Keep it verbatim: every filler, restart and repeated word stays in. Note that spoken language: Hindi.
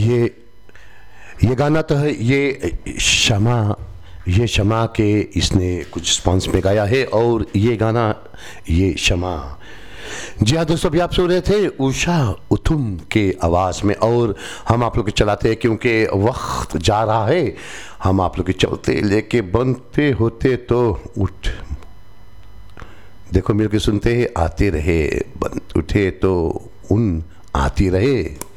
ये ये गाना तो है, ये शमा ये शमा के इसने कुछ स्पॉन्स में गाया है, और ये गाना ये शमा। जी हाँ दोस्तों, अभी आप सुन रहे थे उषा उत्तुम के आवाज़ में, और हम आप लोग के चलाते हैं क्योंकि वक्त जा रहा है। हम आप लोग के चलते लेके बनते होते तो उठ, देखो मिल के सुनते हैं, आते रहे, बन उठे तो उन आती रहे।